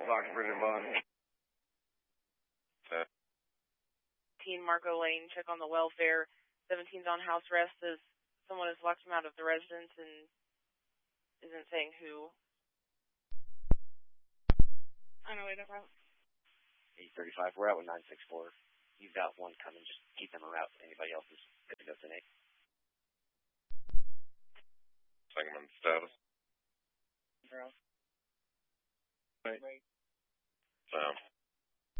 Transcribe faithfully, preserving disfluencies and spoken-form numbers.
block of Bridget Bond. Teen Marco Lane, check on the welfare. seventeen's on house arrest as someone has locked him out of the residence and isn't saying who. On our way to route. eight thirty-five, we're out with nine six four. You've got one coming, just keep them around. Anybody else is good to go tonight. Second on status.